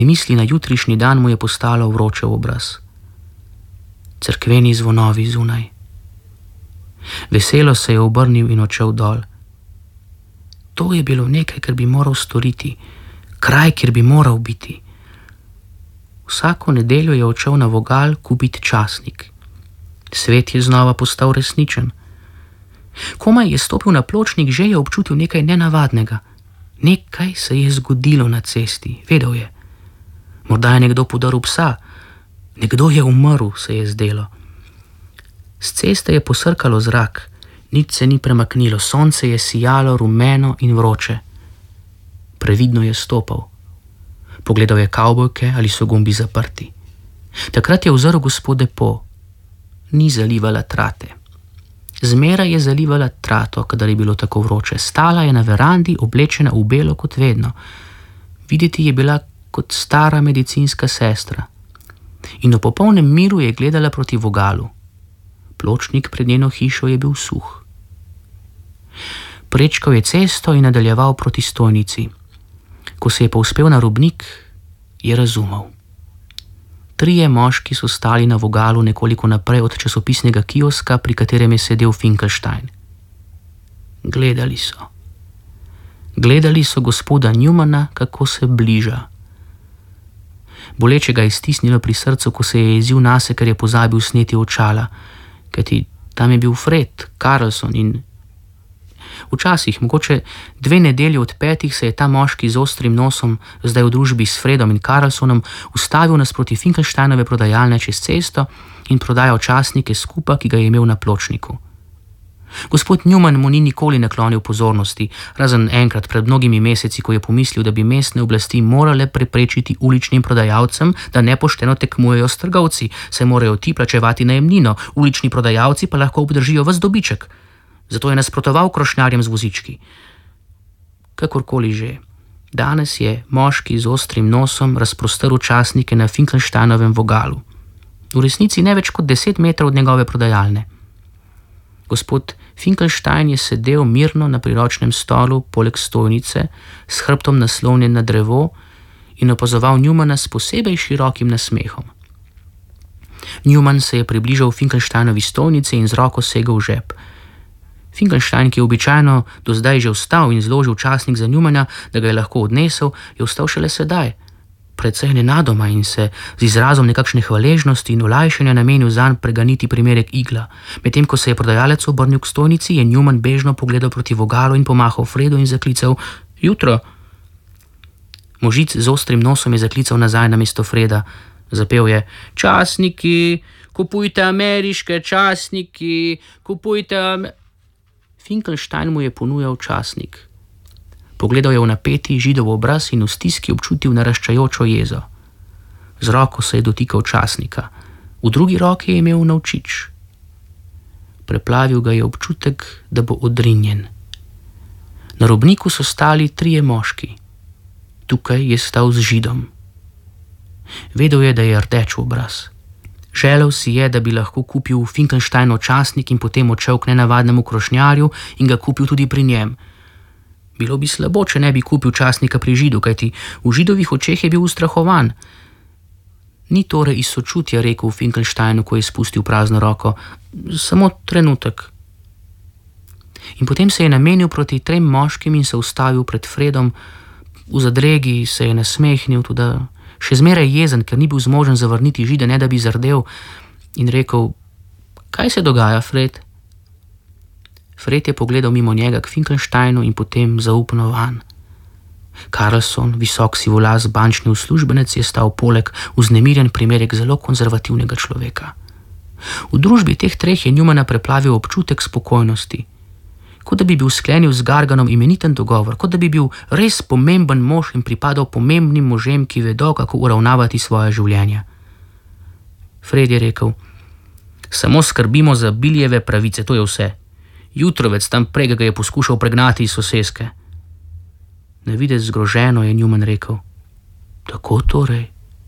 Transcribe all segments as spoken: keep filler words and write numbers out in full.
Misli na jutrišnji dan mu je postalo vroče v obraz. Cerkveni zvonovi zunaj. Veselo se je obrnil in odšel dol. To je bilo nekaj, kar bi moral storiti, kraj, kjer bi moral biti. Vsako nedeljo je odšel na vogal kupiti časnik. Svet je znova postal resničen. Komaj je stopil na pločnik, že je občutil nekaj nenavadnega. Nekaj se je zgodilo na cesti, vedel je. Morda je nekdo podaril psa, nekdo je umrl, se je zdelo. Z ceste je posrkalo zrak, nič se ni premaknilo, sonce je sijalo rumeno in vroče. Previdno je stopal. Pogledal je kavbojke, ali so gumbi zaprti. Takrat je ozrl gospode Po. Ni zalivala trate. Zmeraj je zalivala trato, kadar je bilo tako vroče. Stala je na verandi, oblečena v belo kot vedno. Videti je bila kot stara medicinska sestra. In v popolnem miru je gledala proti vogalu. Pločnik pred njeno hišo je bil suh. Prečkal je cesto in nadaljeval proti stojnici. Ko se je povzpel na robnik, je razumel. Trije moški so stali na vogalu nekoliko naprej od časopisnega kioska, pri katerem je sedel Finkelstein. Gledali so. Gledali so gospoda Newmana, kako se bliža. Boleče ga je stisnilo pri srcu, ko se je jezil nase, ker je pozabil sneti očala, kajti tam je bil Fred, Carlson in... Včasih, mogoče dve nedelji od petih, se je ta moški z ostrim nosom, zdaj v družbi s Fredom in Carlsonom, ustavil nasproti Finkelsteinove prodajalne čez cesto in prodajal časnike skupa, ki ga je imel na pločniku. Gospod Newman mu ni nikoli naklonil pozornosti, razen enkrat pred mnogimi meseci, ko je pomislil, da bi mestne oblasti morale preprečiti uličnim prodajalcem, da nepošteno tekmujejo s trgovci, saj morajo ti plačevati najemnino, ulični prodajalci pa lahko obdržijo ves dobiček. Zato je nasprotoval krošnjarjem z vozički. Kakorkoli že, danes je moški z ostrim nosom razprostrl časnike na Finkelsteinovem vogalu. V resnici ne več kot deset metrov od njegove prodajalne. Gospod Finkelstein je sedel mirno na priročnem stolu poleg stojnice, s hrbtom naslonjen na drevo in opazoval Newmana s posebej širokim nasmehom. Newman se je približal Finkelsteinovi stojnici in z roko segel v žep. Finkelstein, ki je običajno do zdaj že vstal in zložil časnik za Newmana, da ga je lahko odnesel, je vstal šele sedaj, precej nenadoma in se z izrazom nekakšne hvaležnosti in olajšanja namenil zanj preganiti primerek igla. Medtem ko se je prodajalec obrnil k stojnici, je Newman bežno pogledal proti vogalu in pomahal Fredu in zaklical: Jutro! Možic z ostrim nosom je zaklical nazaj na mesto Freda. Zapel je: Časniki, kupujte ameriške časniki, kupujte am... Finkelstein mu je ponujal časnik. Pogledal je v napeti židov obraz in v stiski občutil naraščajočo jezo. Z roko se je dotikal časnika, v drugi roki je imel novčič. Preplavil ga je občutek, da bo odrinjen. Na robniku so stali trije moški. Tukaj je stal z židom. Vedel je, da je rdeč obraz. Želel si je, da bi lahko kupil Finkelsteinov časnik in potem odšel k nenavadnemu krošnjarju in ga kupil tudi pri njem. Bilo bi slabo, če ne bi kupil časnika pri židu, kajti v židovih očeh je bil ustrahovan. Ni torej iz sočutja rekel Finkelsteinu, ko je spustil prazno roko, samo trenutek. In potem se je namenil proti trem moškim in se ustavil pred Fredom. V zadregi se je nasmehnil, tudi še zmeraj jezen, ker ni bil zmožen zavrniti žida, ne da bi zardel, in rekel: Kaj se dogaja, Fred? Fred je pogledal mimo njega k Finkelsteinu in potem zaupno van. Carlson, visok sivolas bančni uslužbenec, je stal poleg, vznemirjen primerek zelo konzervativnega človeka. V družbi teh treh je Newmana preplavil občutek spokojnosti, kot da bi bil sklenil z Garganom imeniten dogovor, kot da bi bil res pomemben mož in pripadal pomembnim možem, ki vedo, kako uravnavati svoje življenja. Fred je rekel: Samo skrbimo za Biljeve pravice, to je vse. Jutrovec tam prej ga je poskušal pregnati iz soseske. Na videz zgroženo je Newman rekel: Tako torej?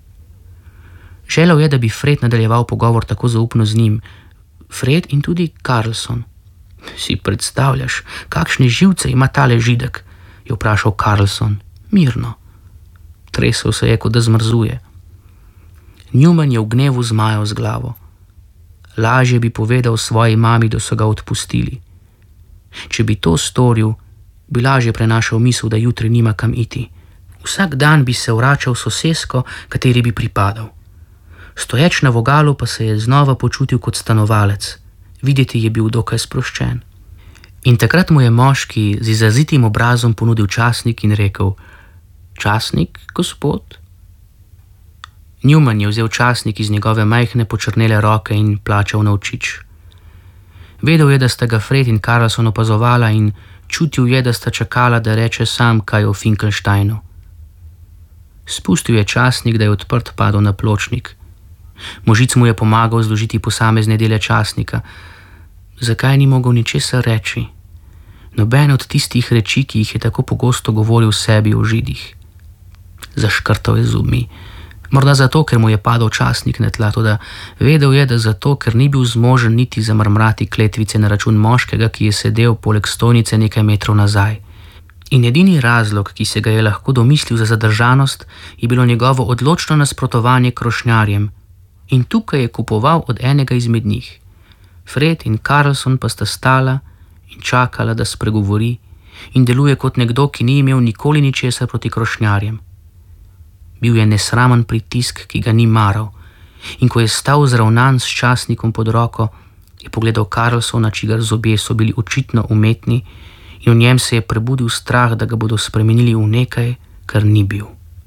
Želel je, da bi Fred nadaljeval pogovor tako zaupno z njim. Fred in tudi Carlson. Si predstavljaš, kakšne živce ima tale židek? Je vprašal Carlson, mirno. tresel se je, kot da zmrzuje. Newman je v gnevu zmajal z glavo. Lažje bi povedal svoji mami, da so ga odpustili. Če bi to storil, bi lažje prenašal misel, da jutri nima kam iti. Vsak dan bi se vračal v sosesko, kateri bi pripadal. Stoječ na vogalu pa se je znova počutil kot stanovalec. Videti je bil dokaj sproščen. In takrat mu je moški z izrazitim obrazom ponudil časnik in rekel: "Časnik, gospod?" Newman je vzel časnik iz njegove majhne počrnele roke in plačal navčič. Vedel je, da sta ga Fred in Carlson opazovala in čutil je, da sta čakala, da reče sam kaj o Finkelsteinu. Spustil je časnik, da je odprt padel na pločnik. Možic mu je pomagal zložiti posamezne dele časnika. Zakaj ni mogel ničesar reči? Noben od tistih reči, ki jih je tako pogosto govoril sebi o Židih. Zaškrtal je zubmi. Morda zato, ker mu je padel časnik na tla, toda vedel je, da zato, ker ni bil zmožen niti zamrmrati kletvice na račun moškega, ki je sedel poleg stojnice nekaj metrov nazaj. In edini razlog, ki se ga je lahko domislil za zadržanost, je bilo njegovo odločno nasprotovanje krošnjarjem. In tukaj je kupoval od enega izmed njih. Fred in Carlson pa sta stala in čakala, da spregovori, in deluje kot nekdo, ki ni imel nikoli ničesar proti krošnjarjem. Bil je nesramen pritisk, ki ga ni maral, in ko je stal zravnan s časnikom pod roko, je pogledal Carlsona, čigar zobje so bili očitno umetni, in v njem se je prebudil strah, da ga bodo spremenili v nekaj, kar ni bil.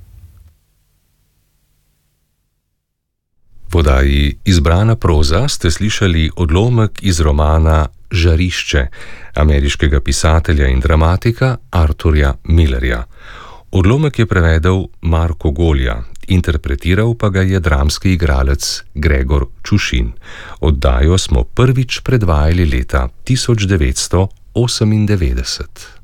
V oddaji Izbrana proza ste slišali odlomek iz romana Žarišče ameriškega pisatelja in dramatika Arthurja Millerja. Odlomek je prevedel Marko Golja, interpretiral pa ga je dramski igralec Gregor Čušin. Oddajo smo prvič predvajali leta tisoč devetsto osemindevetdeset.